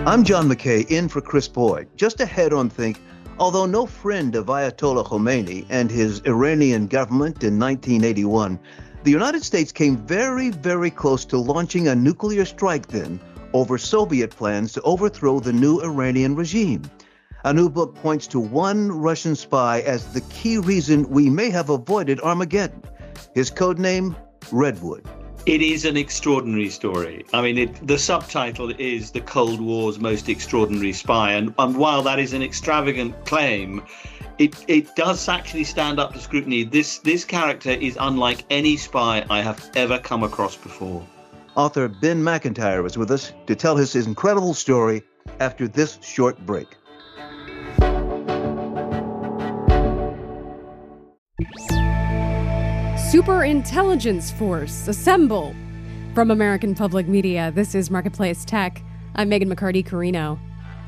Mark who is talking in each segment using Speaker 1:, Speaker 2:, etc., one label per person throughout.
Speaker 1: I'm John McKay, in for Chris Boyd. Just ahead on Think, although no friend of Ayatollah Khomeini and his Iranian government in 1981, the United States came very, very close to launching a nuclear strike then over Soviet plans to overthrow the new Iranian regime. A new book points to one Russian spy as the key reason we may have avoided Armageddon. His code name, Redwood.
Speaker 2: It is an extraordinary story. I mean, the subtitle is The Cold War's Most Extraordinary Spy. And while that is an extravagant claim, it does actually stand up to scrutiny. This character is unlike any spy I have ever come across before.
Speaker 1: Author Ben McIntyre is with us to tell us his incredible story after this short break.
Speaker 3: Superintelligence Force, assemble! From American Public Media, this is Marketplace Tech. I'm Megan McCarty-Carino.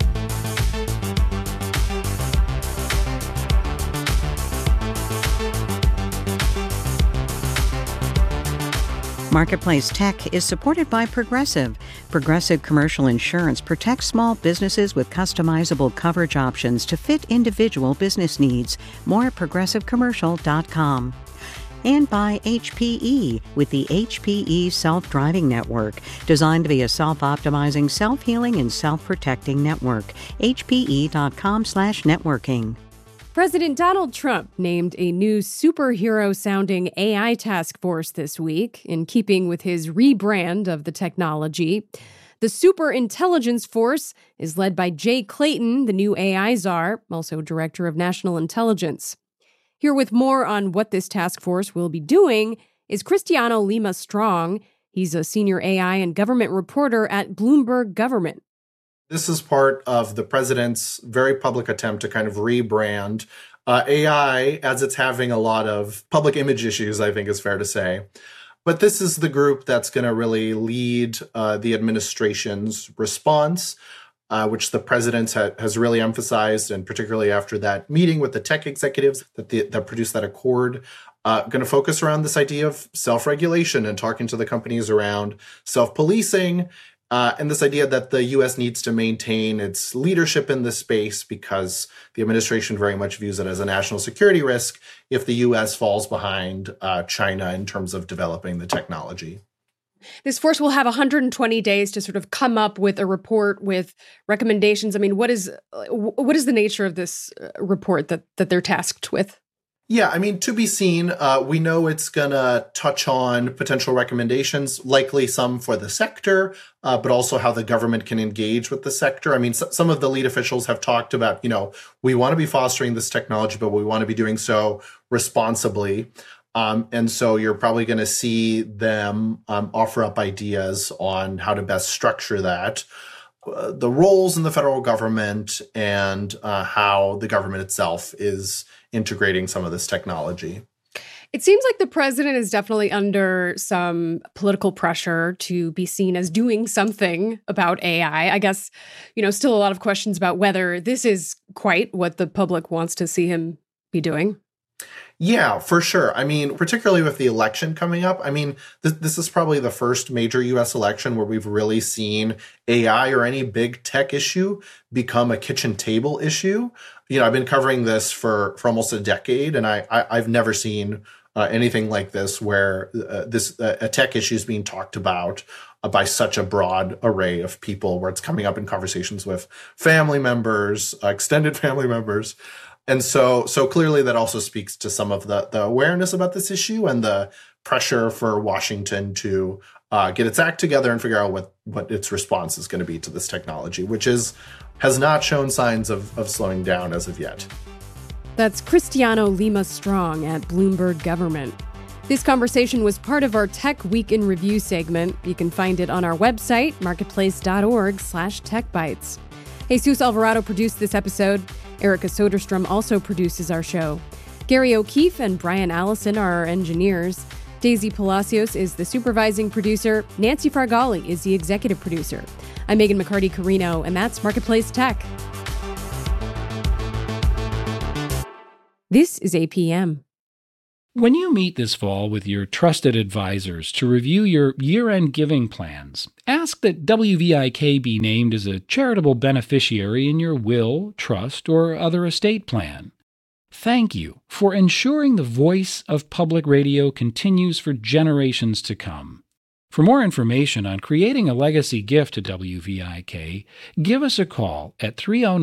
Speaker 4: Marketplace Tech is supported by Progressive. Progressive Commercial Insurance protects small businesses with customizable coverage options to fit individual business needs. More at progressivecommercial.com. And by HPE with the HPE Self-Driving Network, designed to be a self-optimizing, self-healing, and self-protecting network. HPE.com/networking.
Speaker 3: President Donald Trump named a new superhero-sounding AI task force this week, in keeping with his rebrand of the technology. The Superintelligence Force is led by Jay Clayton, the new AI czar, also director of national intelligence. Here with more on what this task force will be doing is Cristiano Lima Strong. He's a senior AI and government reporter at Bloomberg Government.
Speaker 5: This is part of the president's very public attempt to kind of rebrand AI, as it's having a lot of public image issues, I think is fair to say. But this is the group that's going to really lead the administration's response, which the president has really emphasized, and particularly after that meeting with the tech executives that produced that accord, going to focus around this idea of self-regulation and talking to the companies around self-policing, and this idea that the U.S. needs to maintain its leadership in this space because the administration very much views it as a national security risk if the U.S. falls behind China in terms of developing the technology.
Speaker 3: This force will have 120 days to sort of come up with a report with recommendations. I mean, what is the nature of this report that they're tasked with?
Speaker 5: Yeah, I mean, to be seen. We know it's going to touch on potential recommendations, likely some for the sector, but also how the government can engage with the sector. I mean, some of the lead officials have talked about, we want to be fostering this technology, but we want to be doing so responsibly. And so you're probably going to see them offer up ideas on how to best structure that, the roles in the federal government, and how the government itself is integrating some of this technology.
Speaker 3: It seems like the president is definitely under some political pressure to be seen as doing something about AI. I guess, still a lot of questions about whether this is quite what the public wants to see him be doing.
Speaker 5: Yeah, for sure. I mean, particularly with the election coming up, I mean, this is probably the first major U.S. election where we've really seen AI or any big tech issue become a kitchen table issue. I've been covering this for almost a decade, and I've never seen anything like this where a tech issue is being talked about by such a broad array of people, where it's coming up in conversations with family members, extended family members. And so clearly that also speaks to some of the awareness about this issue and the pressure for Washington to get its act together and figure out what its response is going to be to this technology, which has not shown signs of slowing down as of yet.
Speaker 3: That's Cristiano Lima Strong at Bloomberg Government. This conversation was part of our Tech Week in Review segment. You can find it on our website, marketplace.org/techbytes. Jesus Alvarado produced this episode. Erica Soderstrom also produces our show. Gary O'Keefe and Brian Allison are our engineers. Daisy Palacios is the supervising producer. Nancy Fargali is the executive producer. I'm Megan McCarty-Carino, and that's Marketplace Tech. This is APM.
Speaker 6: When you meet this fall with your trusted advisors to review your year-end giving plans, ask that WVIK be named as a charitable beneficiary in your will, trust, or other estate plan. Thank you for ensuring the voice of public radio continues for generations to come. For more information on creating a legacy gift to WVIK, give us a call at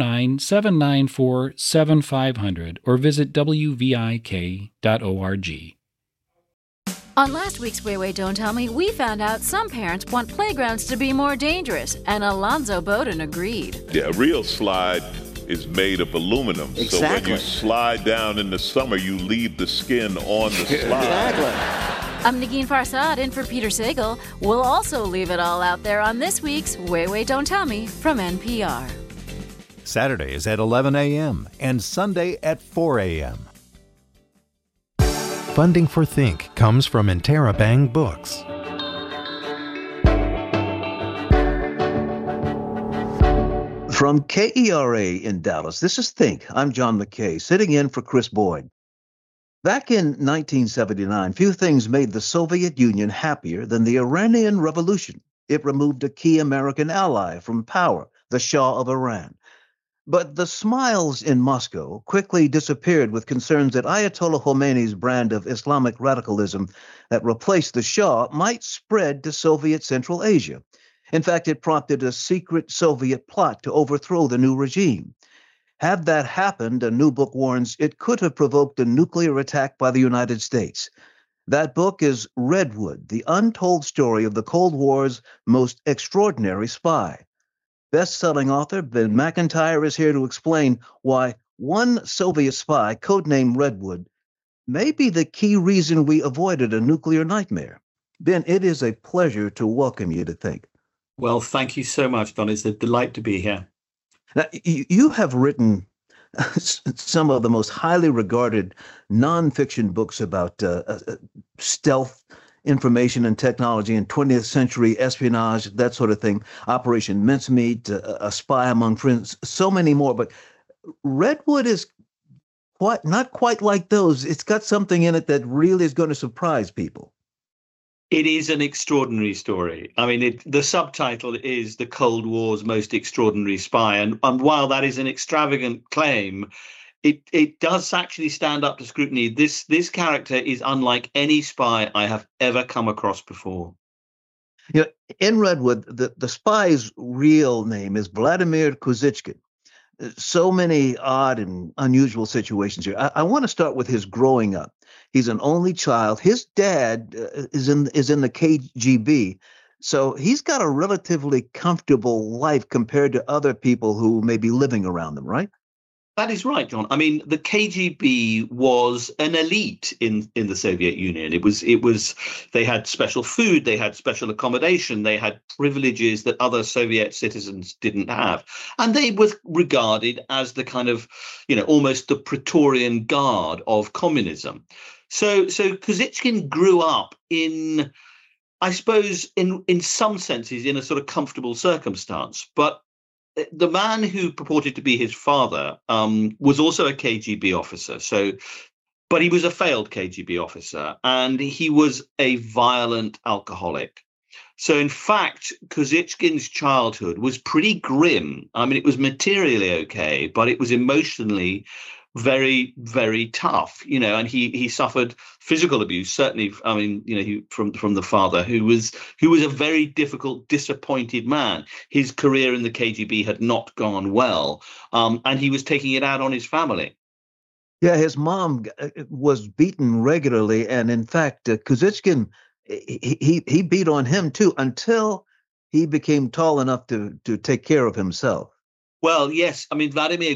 Speaker 6: 309-794-7500 or visit wvik.org.
Speaker 7: On last week's Way Don't Tell Me, we found out some parents want playgrounds to be more dangerous, and Alonzo Bowden agreed.
Speaker 8: Yeah, a real slide is made of aluminum.
Speaker 9: Exactly.
Speaker 8: So when you slide down in the summer, you leave the skin on the slide.
Speaker 9: Exactly.
Speaker 7: I'm Negin Farsad in for Peter Sagal. We'll also leave it all out there on this week's Way Don't Tell Me from NPR.
Speaker 10: Saturday is at 11 a.m. and Sunday at 4 a.m.
Speaker 11: Funding for Think comes from Interabang Books.
Speaker 1: From KERA in Dallas, this is Think. I'm John McKay, sitting in for Chris Boyd. Back in 1979, few things made the Soviet Union happier than the Iranian Revolution. It removed a key American ally from power, the Shah of Iran. But the smiles in Moscow quickly disappeared with concerns that Ayatollah Khomeini's brand of Islamic radicalism that replaced the Shah might spread to Soviet Central Asia. In fact, it prompted a secret Soviet plot to overthrow the new regime. Had that happened, a new book warns, it could have provoked a nuclear attack by the United States. That book is Redwood, the untold story of the Cold War's most extraordinary spy. Best-selling author Ben McIntyre is here to explain why one Soviet spy, codenamed Redwood, may be the key reason we avoided a nuclear nightmare. Ben, it is a pleasure to welcome you to Think.
Speaker 2: Well, thank you so much, Don. It's a delight to be here.
Speaker 1: Now, you have written some of the most highly regarded nonfiction books about stealth information and technology and 20th century espionage, that sort of thing, Operation Mincemeat, A Spy Among Friends, so many more. But Redwood is not quite like those. It's got something in it that really is going to surprise people.
Speaker 2: It is an extraordinary story. I mean, the subtitle is The Cold War's Most Extraordinary Spy. And while that is an extravagant claim, it does actually stand up to scrutiny. This character is unlike any spy I have ever come across before.
Speaker 1: You know, in Redwood, the spy's real name is Vladimir Kozychkin. So many odd and unusual situations here. I want to start with his growing up. He's an only child. His dad is in the KGB, so he's got a relatively comfortable life compared to other people who may be living around him, right?
Speaker 2: That is right, John. I mean, the KGB was an elite in the Soviet Union. It was they had special food, they had special accommodation, they had privileges that other Soviet citizens didn't have. And they were regarded as the kind of, almost the Praetorian Guard of communism. So Kozychkin grew up in, I suppose, in some senses, in a sort of comfortable circumstance. But the man who purported to be his father was also a KGB officer. But he was a failed KGB officer, and he was a violent alcoholic. So, in fact, Kozychkin's childhood was pretty grim. I mean, it was materially okay, but it was emotionally very, very tough, and he suffered physical abuse, certainly. I mean, from the father, who was a very difficult, disappointed man. His career in the KGB had not gone well, and he was taking it out on his family.
Speaker 1: Yeah, his mom was beaten regularly, and in fact, Kozychkin, he beat on him too until he became tall enough to take care of himself.
Speaker 2: Well, yes. I mean, Vladimir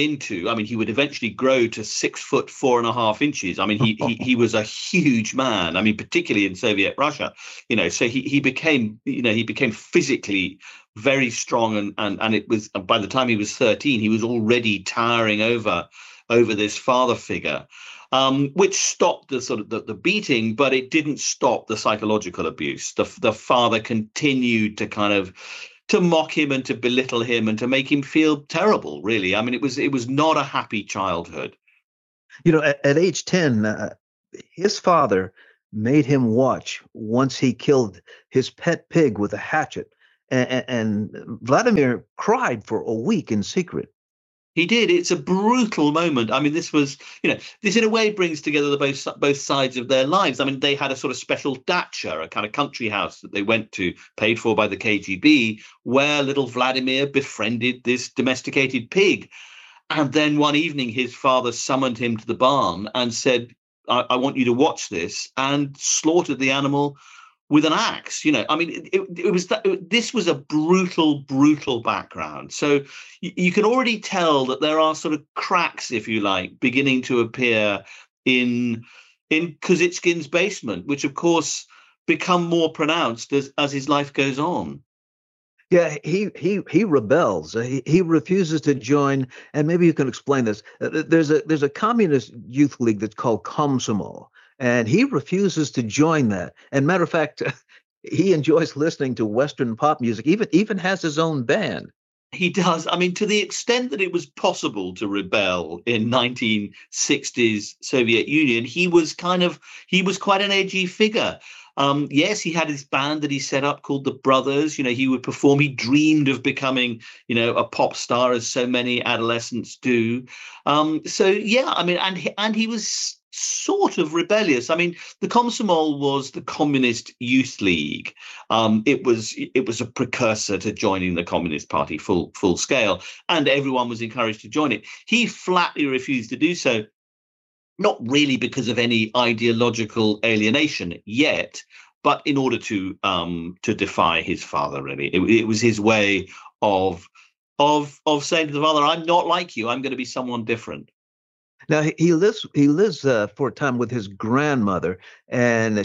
Speaker 2: he would eventually grow to 6'4.5". I mean, he was a huge man. I mean, particularly in Soviet Russia, so he became physically very strong. And it was, by the time he was 13, he was already towering over this father figure, which stopped the sort of the beating, but it didn't stop the psychological abuse. The father continued to mock him and to belittle him and to make him feel terrible, really. I mean, it was not a happy childhood.
Speaker 1: At age 10, his father made him watch once he killed his pet pig with a hatchet, and Vladimir cried for a week in secret.
Speaker 2: He did. It's a brutal moment. I mean, this was, this in a way brings together both sides of their lives. I mean, they had a sort of special dacha, a kind of country house that they went to, paid for by the KGB, where little Vladimir befriended this domesticated pig. And then one evening, his father summoned him to the barn and said, I want you to watch this, and slaughtered the animal with an axe. I mean, this was a brutal, brutal background. So you can already tell that there are sort of cracks, if you like, beginning to appear in Kosygin's basement, which of course become more pronounced as his life goes on.
Speaker 1: Yeah, he rebels. He refuses to join, and maybe you can explain this. There's a communist youth league that's called Komsomol, and he refuses to join that. And matter of fact, he enjoys listening to Western pop music. Even has his own band.
Speaker 2: He does. I mean, to the extent that it was possible to rebel in 1960s Soviet Union, he was quite an edgy figure. Yes, he had his band that he set up called the Brothers. He would perform. He dreamed of becoming, a pop star, as so many adolescents do. So yeah, I mean, and he was sort of rebellious. I mean, the Komsomol was the Communist Youth League. It was a precursor to joining the Communist Party full scale, and everyone was encouraged to join it. He flatly refused to do so. Not really because of any ideological alienation yet, but in order to defy his father. Really, it was his way of saying to the father, "I'm not like you. I'm going to be someone different."
Speaker 1: Now he lives for a time with his grandmother, and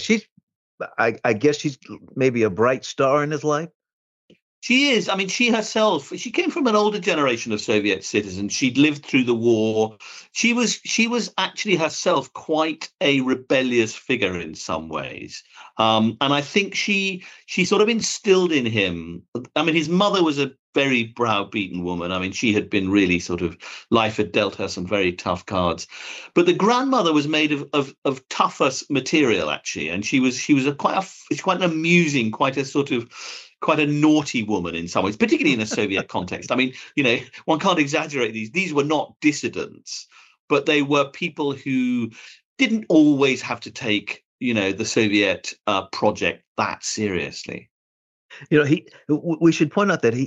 Speaker 1: I guess she's maybe a bright star in his life.
Speaker 2: She is. I mean, she came from an older generation of Soviet citizens. She'd lived through the war. She was actually herself quite a rebellious figure in some ways. And I think she sort of instilled in him. I mean, his mother was a very browbeaten woman. I mean, she had been really life had dealt her some very tough cards. But the grandmother was made of tougher material, actually. And she was quite an amusing, quite a naughty woman in some ways, particularly in a Soviet context. I mean, one can't exaggerate these. These were not dissidents, but they were people who didn't always have to take, the Soviet project that seriously.
Speaker 1: We should point out that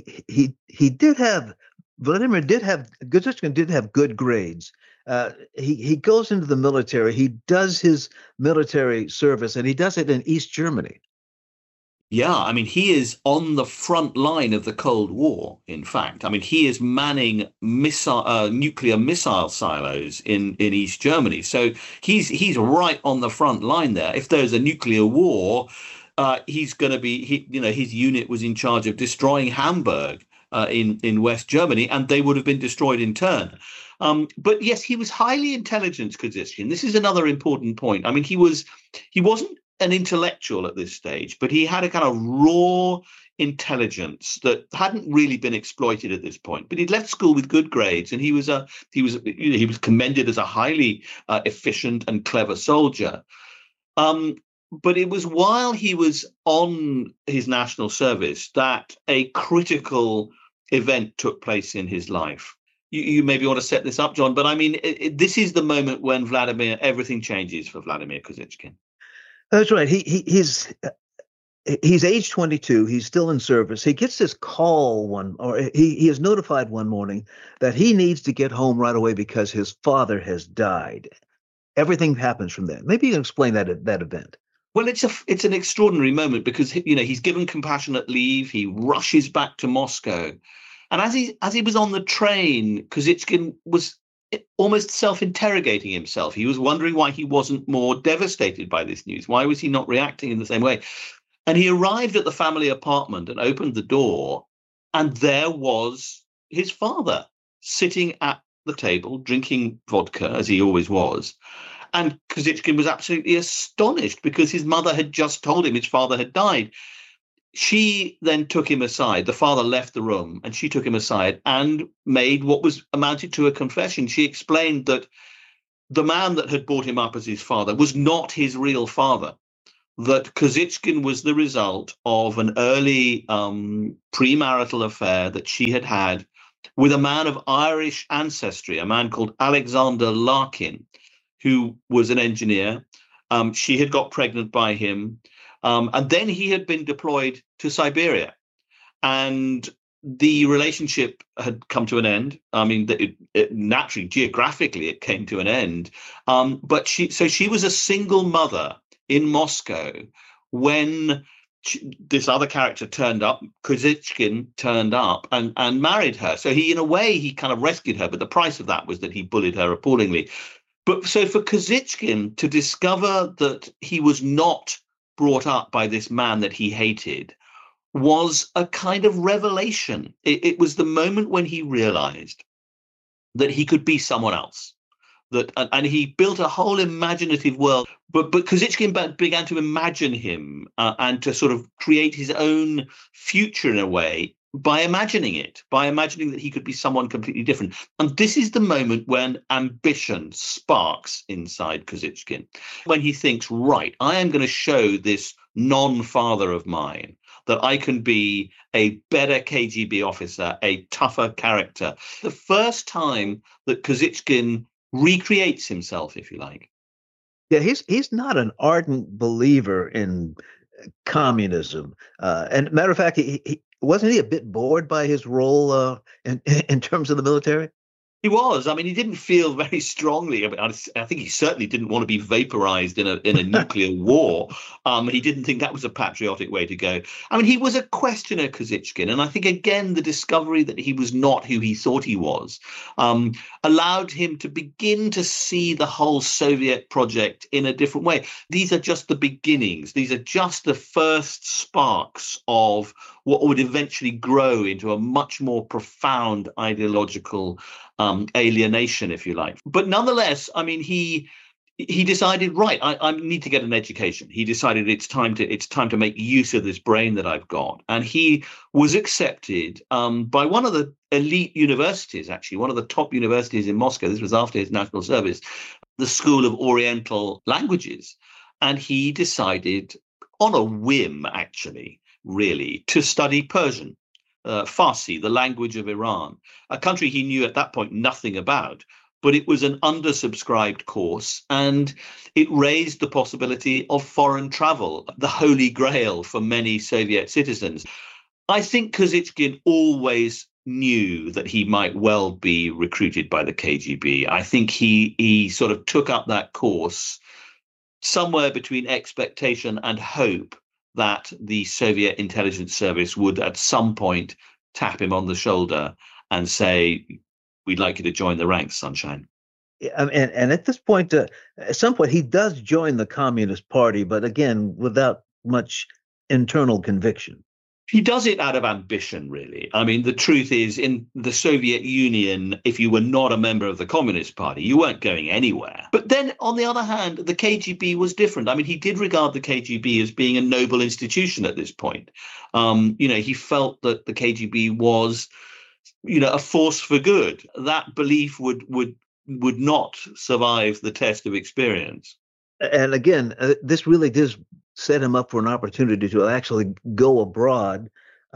Speaker 1: Vladimir Kosygin did have good grades. He goes into the military. He does his military service, and he does it in East Germany.
Speaker 2: Yeah, I mean, he is on the front line of the Cold War, in fact. I mean, he is manning nuclear missile silos in East Germany. So he's right on the front line there. If there's a nuclear war, he's going to be, his unit was in charge of destroying Hamburg in West Germany, and they would have been destroyed in turn. But yes, he was highly intelligent, Kosygin. This is another important point. I mean, he wasn't an intellectual at this stage, but he had a kind of raw intelligence that hadn't really been exploited at this point. But he'd left school with good grades, and he was commended as a highly efficient and clever soldier. But it was while he was on his national service that a critical event took place in his life. You maybe want to set this up, John, but I mean, this is the moment when everything changes for Vladimir Kosygin.
Speaker 1: That's right. He's age 22. He's still in service. He gets this call he is notified one morning that he needs to get home right away because his father has died. Everything happens from there. Maybe you can explain that event.
Speaker 2: Well, it's an extraordinary moment because he's given compassionate leave. He rushes back to Moscow, and as he was on the train, Kosygin was almost self-interrogating himself. He was wondering why he wasn't more devastated by this news. Why was he not reacting in the same way? And he arrived at the family apartment and opened the door, and there was his father sitting at the table, drinking vodka, as he always was. And Kosygin was absolutely astonished because his mother had just told him his father had died. She then took him aside. The father left the room, and she took him aside and made what was amounted to a confession. She explained that the man that had brought him up as his father was not his real father, that Kozychkin was the result of an early premarital affair that she had had with a man of Irish ancestry, a man called Alexander Larkin, who was an engineer. She had got pregnant by him, and then he had been deployed to Siberia. And the relationship had come to an end. I mean, naturally, geographically, it came to an end. But she was a single mother in Moscow when this other character turned up. Kozychkin turned up and married her. So he, in a way, he kind of rescued her. But the price of that was that he bullied her appallingly. But so for Kozychkin to discover that he was not brought up by this man that he hated was a kind of revelation. It was the moment when he realized that he could be someone else. And he built a whole imaginative world. But Kozychkin began to imagine him and to sort of create his own future in a way by imagining that he could be someone completely different. And this is the moment when ambition sparks inside Kozychkin, when he thinks, right, I am going to show this non-father of mine that I can be a better KGB officer, a tougher character. The first time that Kozychkin recreates himself, if you like.
Speaker 1: Yeah, he's not an ardent believer in communism. And matter of fact, he wasn't he a bit bored by his role in terms of the military?
Speaker 2: He was. I mean, he didn't feel very strongly. I think he certainly didn't want to be vaporized in a nuclear war. He didn't think that was a patriotic way to go. I mean, he was a questioner, Kozychkin, and I think again the discovery that he was not who he thought he was allowed him to begin to see the whole Soviet project in a different way. These are just the beginnings. These are just the first sparks of what would eventually grow into a much more profound ideological alienation, if you like. But nonetheless, I mean, he decided, right, I need to get an education. He decided it's time to make use of this brain that I've got. And he was accepted by one of the elite universities, actually, one of the top universities in Moscow. This was after his national service, the School of Oriental Languages. And he decided, on a whim, actually, really, to study Persian. Farsi, the language of Iran, a country he knew at that point nothing about, but it was an undersubscribed course and it raised the possibility of foreign travel, the holy grail for many Soviet citizens. I think Kozychkin always knew that he might well be recruited by the KGB. I think he sort of took up that course somewhere between expectation and hope that the Soviet intelligence service would at some point tap him on the shoulder and say, we'd like you to join the ranks, Sunshine.
Speaker 1: And at this point, at some point, he does join the Communist Party, but again, without much internal conviction.
Speaker 2: He does it out of ambition, really. I mean, the truth is, in the Soviet Union, if you were not a member of the Communist Party, you weren't going anywhere. But then, on the other hand, the KGB was different. I mean, he did regard the KGB as being a noble institution at this point. He felt that the KGB was, a force for good. That belief would not survive the test of experience.
Speaker 1: And again, this really does set him up for an opportunity to actually go abroad.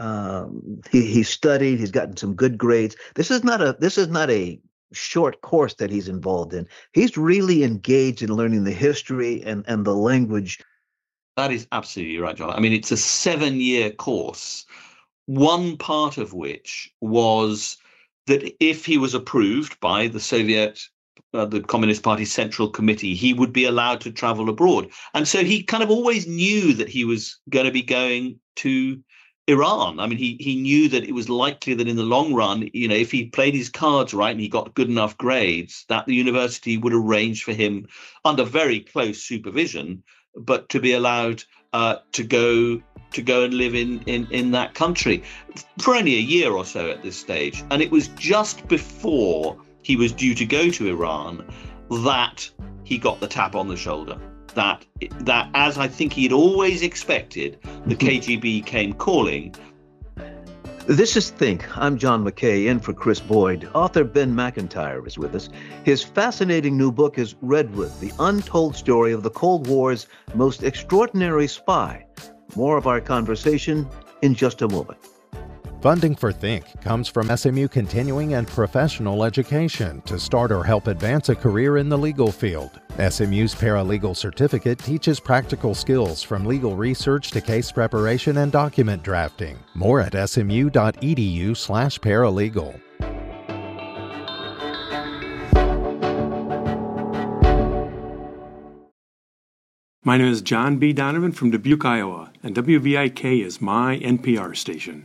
Speaker 1: He studied. He's gotten some good grades. This is not a short course that he's involved in. He's really engaged in learning the history and the language.
Speaker 2: That is absolutely right, John. I mean, it's a 7-year course, one part of which was that if he was approved by the the Communist Party Central Committee, he would be allowed to travel abroad. And so he kind of always knew that he was going to be going to Iran. I mean, he knew that it was likely that in the long run, if he played his cards right and he got good enough grades, that the university would arrange for him under very close supervision, but to be allowed to go and live in that country for only a year or so at this stage. And it was just before he was due to go to Iran that he got the tap on the shoulder. That as I think he had always expected, the KGB came calling.
Speaker 1: This is Think. I'm John McKay, in for Chris Boyd. Author Ben McIntyre is with us. His fascinating new book is Redwood, the untold story of the Cold War's most extraordinary spy. More of our conversation in just a moment.
Speaker 11: Funding for Think comes from SMU Continuing and Professional Education to start or help advance a career in the legal field. SMU's Paralegal Certificate teaches practical skills from legal research to case preparation and document drafting. More at smu.edu/paralegal.
Speaker 9: My name is John B. Donovan from Dubuque, Iowa, and WVIK is my NPR station.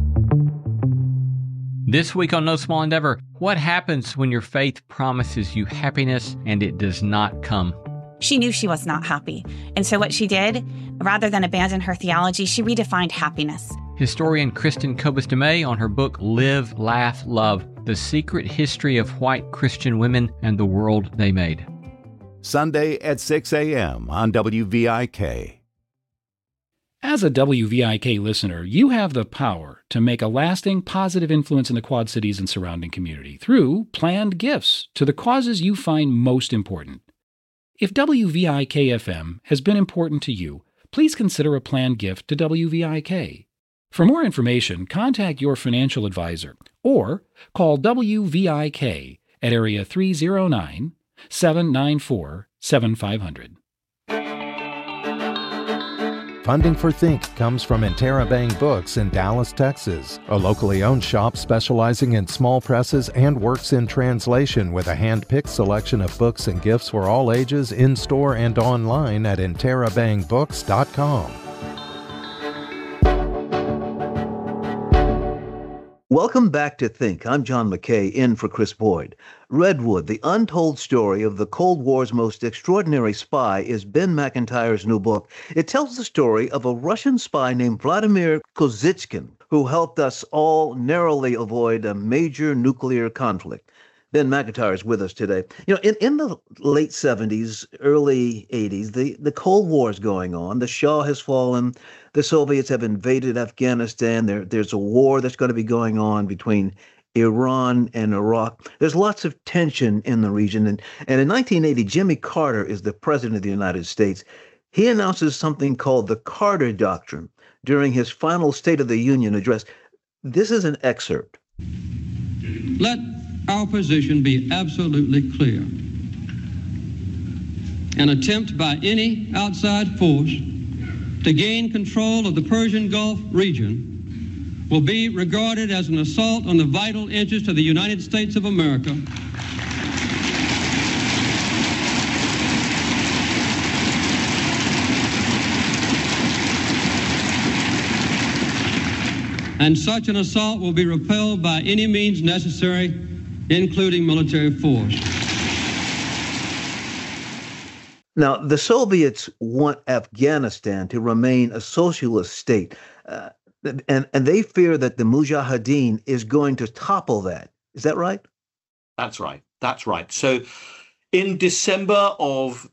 Speaker 12: This week on No Small Endeavor, what happens when your faith promises you happiness and it does not come?
Speaker 13: She knew she was not happy, and so what she did, rather than abandon her theology, she redefined happiness.
Speaker 12: Historian Kristen Kobus-Dumay on her book Live, Laugh, Love, The Secret History of White Christian Women and the World They Made.
Speaker 10: Sunday at 6 a.m. on WVIK.
Speaker 6: As a WVIK listener, you have the power to make a lasting positive influence in the Quad Cities and surrounding community through planned gifts to the causes you find most important. If WVIK-FM has been important to you, please consider a planned gift to WVIK. For more information, contact your financial advisor or call WVIK at area 309-794-7500.
Speaker 11: Funding for Think comes from Interabang Books in Dallas, Texas, a locally owned shop specializing in small presses and works in translation with a hand-picked selection of books and gifts for all ages in-store and online at interabangbooks.com.
Speaker 1: Welcome back to Think. I'm John McKay, in for Chris Boyd. Redwood, the untold story of the Cold War's most extraordinary spy, is Ben McIntyre's new book. It tells the story of a Russian spy named Vladimir Kozitskin, who helped us all narrowly avoid a major nuclear conflict. Ben McIntyre is with us today. You know, in the late 70s, early 80s, the Cold War is going on. The Shah has fallen. The Soviets have invaded Afghanistan. There's a war that's going to be going on between Iran and Iraq. There's lots of tension in the region. And in 1980, Jimmy Carter is the president of the United States. He announces something called the Carter Doctrine during his final State of the Union address. This is an excerpt.
Speaker 14: Let our position be absolutely clear. An attempt by any outside force to gain control of the Persian Gulf region will be regarded as an assault on the vital interests of the United States of America. And such an assault will be repelled by any means necessary, including military force.
Speaker 1: Now, the Soviets want Afghanistan to remain a socialist state, and they fear that the Mujahideen is going to topple that. Is that right?
Speaker 2: That's right. That's right. So in December of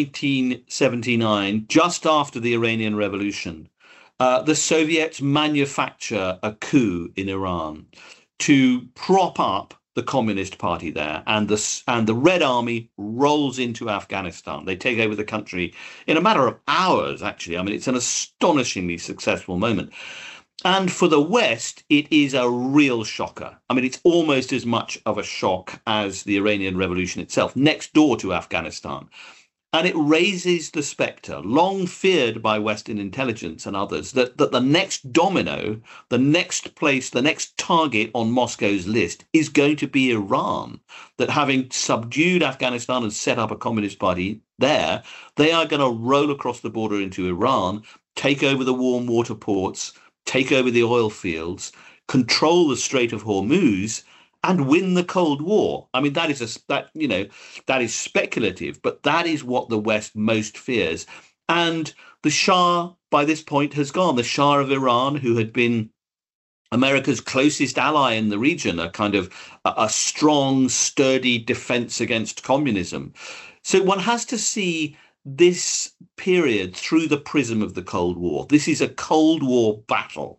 Speaker 2: 1979, just after the Iranian Revolution, the Soviets manufacture a coup in Iran to prop up the Communist Party there, and the Red Army rolls into Afghanistan. They take over the country in a matter of hours, actually. I mean, it's an astonishingly successful moment. And for the West, it is a real shocker. I mean, it's almost as much of a shock as the Iranian Revolution itself, next door to Afghanistan. And it raises the spectre, long feared by Western intelligence and others, that the next domino, the next place, the next target on Moscow's list is going to be Iran. That having subdued Afghanistan and set up a communist party there, they are going to roll across the border into Iran, take over the warm water ports, take over the oil fields, control the Strait of Hormuz, and win the Cold War. I mean, that is speculative, but that is what the West most fears. And the Shah, by this point, has gone. The Shah of Iran, who had been America's closest ally in the region, a kind of a strong, sturdy defense against communism. So one has to see this period through the prism of the Cold War. This is a Cold War battle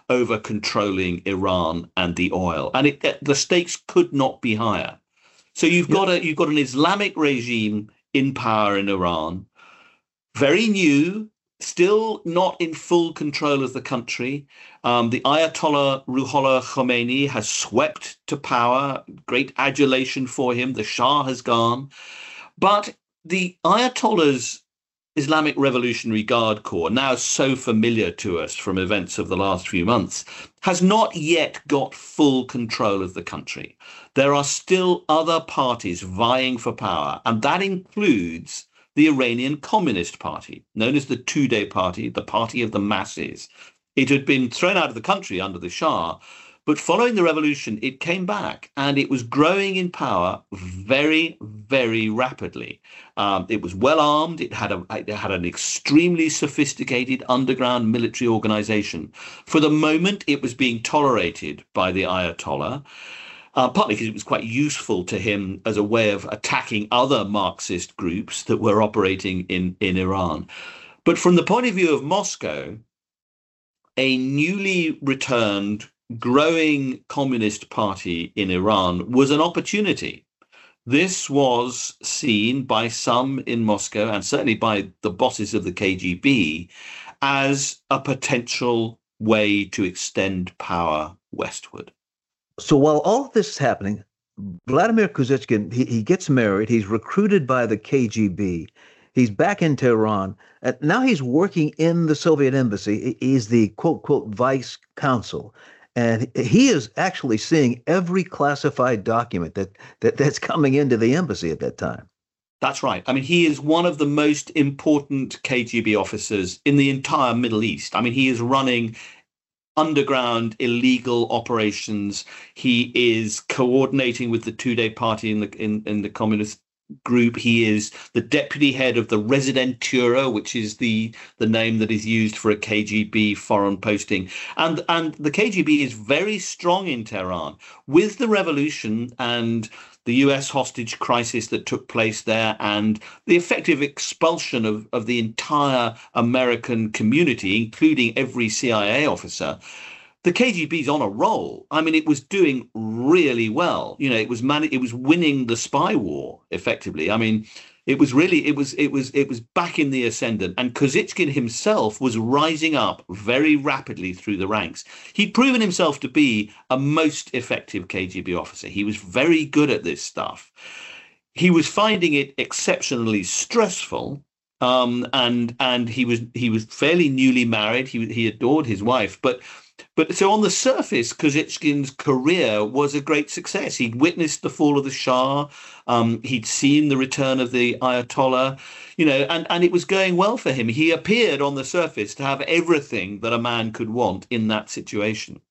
Speaker 2: over controlling Iran and the oil. And the stakes could not be higher. So you've got an Islamic regime in power in Iran, very new, still not in full control of the country. The Ayatollah Ruhollah Khomeini has swept to power, great adulation for him. The Shah has gone. But the Ayatollah's Islamic Revolutionary Guard Corps, now so familiar to us from events of the last few months, has not yet got full control of the country. There are still other parties vying for power, and that includes the Iranian Communist Party, known as the Tudeh Party, the party of the masses. It had been thrown out of the country under the Shah, but following the revolution, it came back and it was growing in power very, very rapidly. It was well armed. It had an extremely sophisticated underground military organization. For the moment, it was being tolerated by the Ayatollah. Partly because it was quite useful to him as a way of attacking other Marxist groups that were operating in Iran. But from the point of view of Moscow, a newly returned, growing communist party in Iran was an opportunity. This was seen by some in Moscow, and certainly by the bosses of the KGB, as a potential way to extend power westward.
Speaker 1: So while all of this is happening, Vladimir Kozytskin, he gets married. He's recruited by the KGB. He's back in Tehran. And now he's working in the Soviet embassy. He's the quote, quote, vice consul. And he is actually seeing every classified document that's coming into the embassy at that time.
Speaker 2: That's right. I mean, he is one of the most important KGB officers in the entire Middle East. I mean, he is running underground illegal operations. He is coordinating with the Tudeh Party in the communist group. He is the deputy head of the Residentura, which is the name that is used for a KGB foreign posting. And the KGB is very strong in Tehran. With the revolution and the US hostage crisis that took place there and the effective expulsion of the entire American community, including every CIA officer, the KGB's on a roll. I mean, it was doing really well. You know, it was winning the spy war effectively. I mean, it was back in the ascendant, and Kozytskin himself was rising up very rapidly through the ranks. He'd proven himself to be a most effective KGB officer. He was very good at this stuff. He was finding it exceptionally stressful. And he was fairly newly married. He adored his wife, but so on the surface, Kozytskin's career was a great success. He'd witnessed the fall of the Shah. He'd seen the return of the Ayatollah, you know, and it was going well for him. He appeared on the surface to have everything that a man could want in that situation.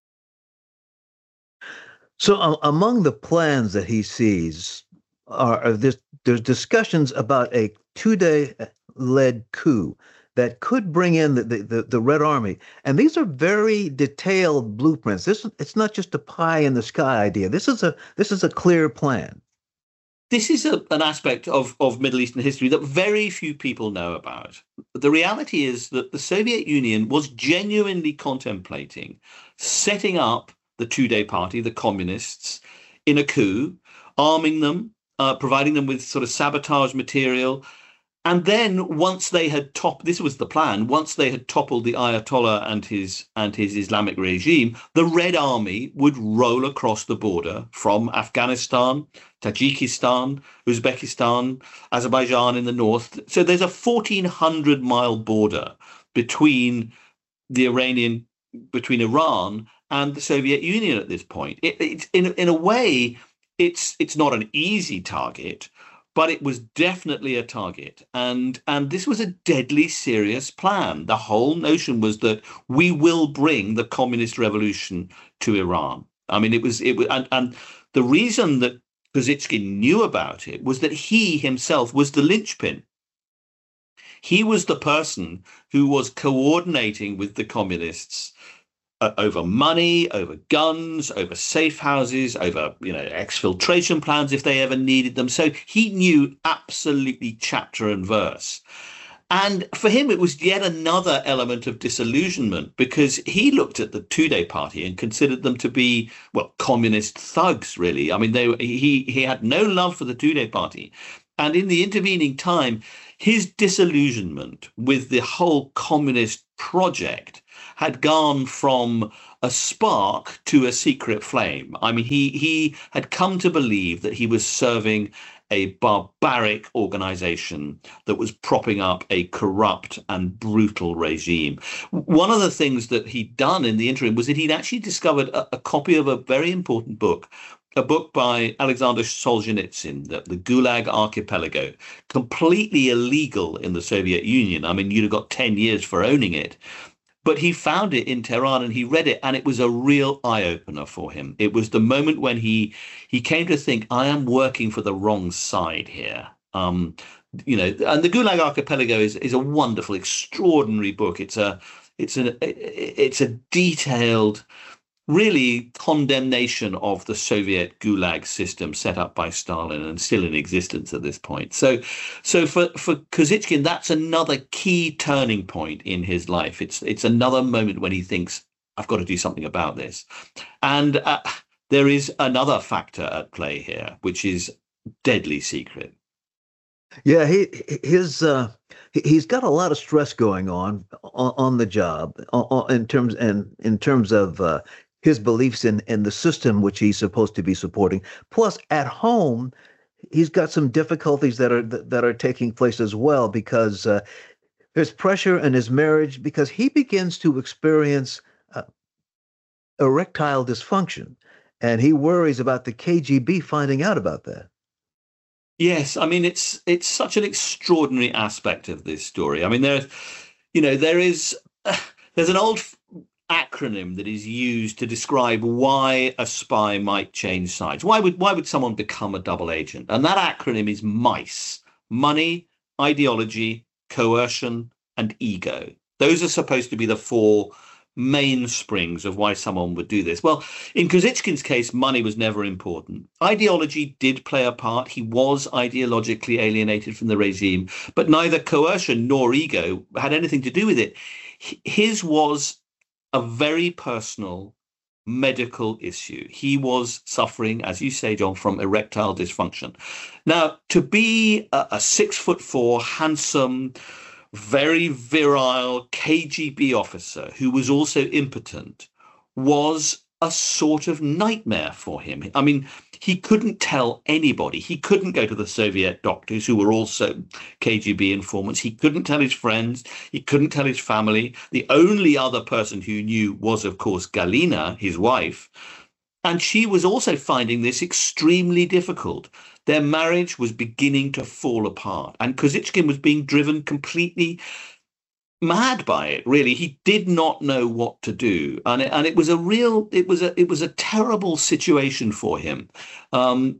Speaker 1: So among the plans that he sees there's discussions about a Tudeh-led coup that could bring in the Red Army. And these are very detailed blueprints. It's not just a pie in the sky idea. This is a clear plan.
Speaker 2: This is an aspect of Middle Eastern history that very few people know about. The reality is that the Soviet Union was genuinely contemplating setting up the Tudeh Party, the communists, in a coup, arming them, providing them with sort of sabotage material. And then once they had this was the plan, once they had toppled the Ayatollah and his Islamic regime, the Red Army would roll across the border from Afghanistan, Tajikistan, Uzbekistan, Azerbaijan in the north. So there's a 1,400-mile border between Iran and the Soviet Union at this point. It's in a way, it's not an easy target, but it was definitely a target. And this was a deadly serious plan. The whole notion was that we will bring the communist revolution to Iran. I mean, and the reason that Kozytskin knew about it was that he himself was the linchpin. He was the person who was coordinating with the communists over money, over guns, over safe houses, over, exfiltration plans if they ever needed them. So he knew absolutely chapter and verse. And for him, it was yet another element of disillusionment, because he looked at the Tudeh party and considered them to be, well, communist thugs, really. I mean, he had no love for the Tudeh party. And in the intervening time, his disillusionment with the whole communist project had gone from a spark to a secret flame. I mean, he had come to believe that he was serving a barbaric organization that was propping up a corrupt and brutal regime. One of the things that he'd done in the interim was that he'd actually discovered a copy of a very important book, a book by Alexander Solzhenitsyn, the Gulag Archipelago, completely illegal in the Soviet Union. I mean, you'd have got 10 years for owning it. But he found it in Tehran and he read it, and it was a real eye-opener for him. It was the moment when he came to think, I am working for the wrong side here. And the Gulag Archipelago is a wonderful, extraordinary book. It's a detailed, really condemnation of the Soviet Gulag system set up by Stalin and still in existence at this point. So for Kosygin, that's another key turning point in his life. It's another moment when he thinks, I've got to do something about this. And there is another factor at play here, which is deadly secret.
Speaker 1: Yeah, he's got a lot of stress going on the job in terms of his beliefs in the system which he's supposed to be supporting. Plus, at home, he's got some difficulties that are taking place as well, because there's pressure in his marriage, because he begins to experience erectile dysfunction, and he worries about the KGB finding out about that.
Speaker 2: Yes, I mean, it's such an extraordinary aspect of this story. I mean, there's an old acronym that is used to describe why a spy might change sides. Why would someone become a double agent? And that acronym is MICE: money, ideology, coercion, and ego. Those are supposed to be the four mainsprings of why someone would do this. Well, in Kosygин's case, money was never important. Ideology did play a part. He was ideologically alienated from the regime, but neither coercion nor ego had anything to do with it. His was a very personal medical issue. He was suffering, as you say, John, from erectile dysfunction. Now, to be a 6'4", handsome, very virile KGB officer who was also impotent was a sort of nightmare for him. I mean, he couldn't tell anybody. He couldn't go to the Soviet doctors who were also KGB informants. He couldn't tell his friends. He couldn't tell his family. The only other person who knew was, of course, Galina, his wife. And she was also finding this extremely difficult. Their marriage was beginning to fall apart, and Kosygin was being driven completely mad by it. Really, he did not know what to do, and it was a terrible situation for him. And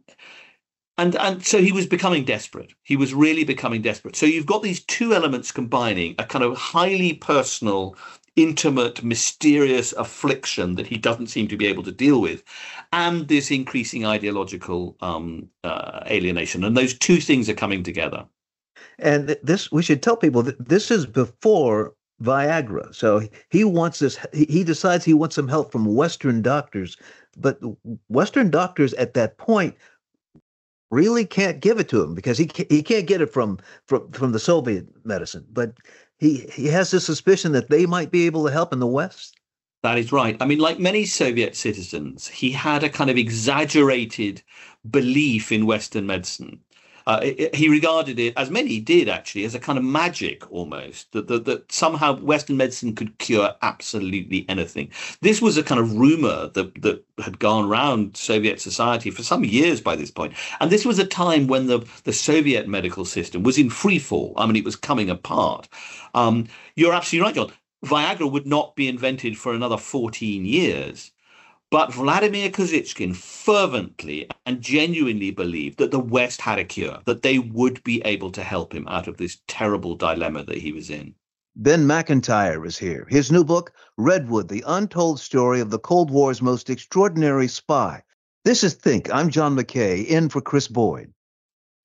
Speaker 2: so he was becoming desperate. He was really becoming desperate. So you've got these two elements combining: a kind of highly personal, intimate, mysterious affliction that he doesn't seem to be able to deal with, and this increasing ideological alienation. And those two things are coming together.
Speaker 1: And this, we should tell people that this is before Viagra. So he wants this. He decides he wants some help from Western doctors, but Western doctors at that point really can't give it to him, because he can't get it from the Soviet medicine. But he has this suspicion that they might be able to help in the West.
Speaker 2: That is right. I mean, like many Soviet citizens, he had a kind of exaggerated belief in Western medicine. He regarded it, as many did actually, as a kind of magic almost, that somehow Western medicine could cure absolutely anything. This was a kind of rumor that had gone around Soviet society for some years by this point. And this was a time when the Soviet medical system was in free fall. I mean, it was coming apart. You're absolutely right, John. Viagra would not be invented for another 14 years. But Vladimir Kosygin fervently and genuinely believed that the West had a cure, that they would be able to help him out of this terrible dilemma that he was in.
Speaker 1: Ben McIntyre is here. His new book, Redwood, The Untold Story of the Cold War's Most Extraordinary Spy. This is Think. I'm John McKay, in for Chris Boyd.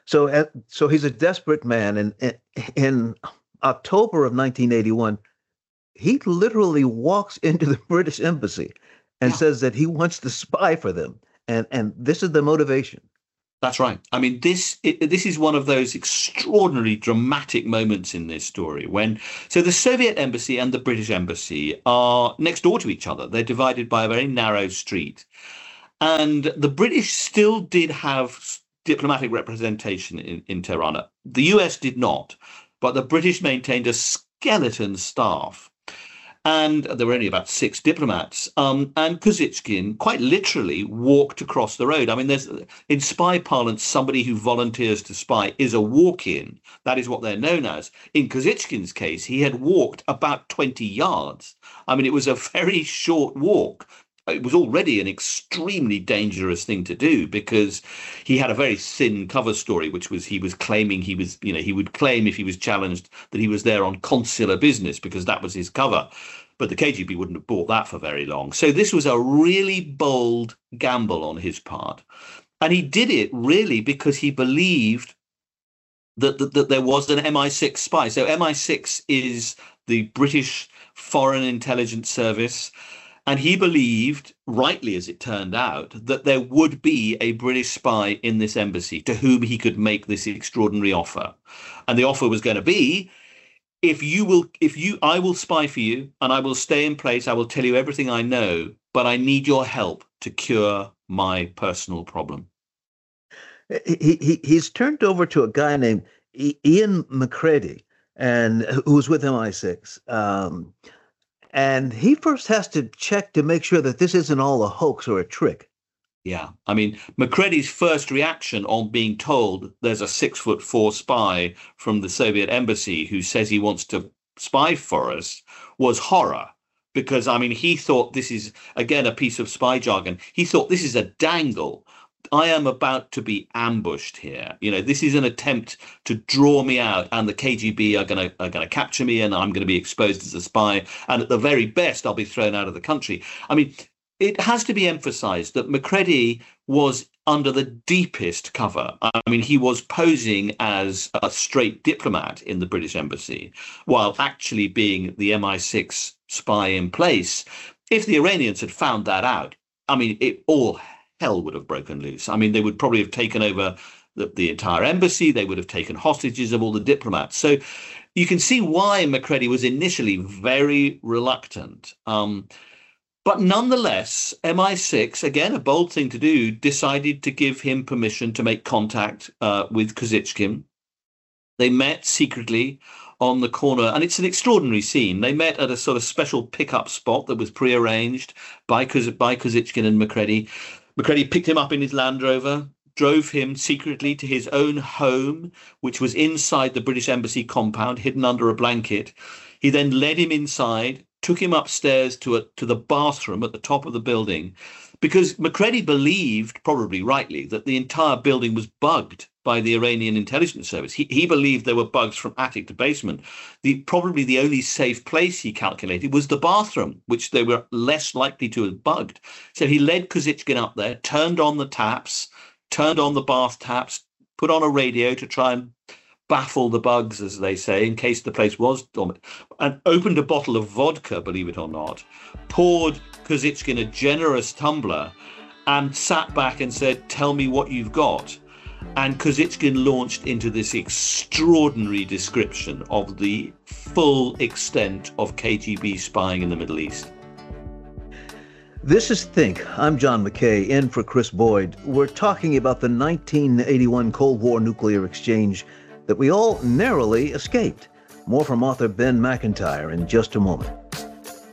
Speaker 1: So he's a desperate man. And in October of 1981, he literally walks into the British embassy and says that he wants to spy for them. And this is the motivation.
Speaker 2: That's right. I mean, this is one of those extraordinarily dramatic moments in this story so the Soviet embassy and the British embassy are next door to each other. They're divided by a very narrow street. And the British still did have diplomatic representation in Tehran. The US did not, but the British maintained a skeleton staff. And there were only about 6 diplomats. And Kozychkin quite literally walked across the road. I mean, there's in spy parlance, somebody who volunteers to spy is a walk-in. That is what they're known as. In Kozychkin's case, he had walked about 20 yards. I mean, it was a very short walk. It was already an extremely dangerous thing to do because he had a very thin cover story, which was he would claim if he was challenged that he was there on consular business because that was his cover. But the KGB wouldn't have bought that for very long. So this was a really bold gamble on his part. And he did it really because he believed that there was an MI6 spy. So MI6 is the British Foreign Intelligence Service. And he believed, rightly as it turned out, that there would be a British spy in this embassy to whom he could make this extraordinary offer. And the offer was going to be, I will spy for you and I will stay in place. I will tell you everything I know, but I need your help to cure my personal problem.
Speaker 1: He's turned over to a guy named Ian McCready, and who was with MI6. And he first has to check to make sure that this isn't all a hoax or a trick.
Speaker 2: Yeah. I mean, McCready's first reaction on being told there's a 6'4" spy from the Soviet embassy who says he wants to spy for us was horror. Because, I mean, he thought this is, again, a piece of spy jargon. He thought this is a dangle. I am about to be ambushed here. This is an attempt to draw me out, and the KGB are going to capture me, and I'm going to be exposed as a spy. And at the very best, I'll be thrown out of the country. I mean, it has to be emphasized that McCready was under the deepest cover. I mean, he was posing as a straight diplomat in the British embassy, while actually being the MI6 spy in place. If the Iranians had found that out, I mean, hell would have broken loose. I mean, they would probably have taken over the entire embassy. They would have taken hostages of all the diplomats. So you can see why McCready was initially very reluctant. But nonetheless, MI6, again, a bold thing to do, decided to give him permission to make contact with Kozychkin. They met secretly on the corner, and it's an extraordinary scene. They met at a sort of special pickup spot that was prearranged by Kozychkin and McCready. McCready picked him up in his Land Rover, drove him secretly to his own home, which was inside the British Embassy compound, hidden under a blanket. He then led him inside, took him upstairs to the bathroom at the top of the building, because McCready believed, probably rightly, that the entire building was bugged by the Iranian intelligence service. He believed there were bugs from attic to basement. Probably the only safe place he calculated was the bathroom, which they were less likely to have bugged. So he led Kozychkin up there, turned on the taps, turned on the bath taps, put on a radio to try and baffle the bugs, as they say, in case the place was dormant, and opened a bottle of vodka, believe it or not, poured Kozychkin a generous tumbler, and sat back and said, "Tell me what you've got." And Kozychkin launched into this extraordinary description of the full extent of KGB spying in the Middle East.
Speaker 1: This is Think. I'm John McKay, in for Chris Boyd. We're talking about the 1981 Cold War nuclear exchange that we all narrowly escaped. More from author Ben McIntyre in just a moment.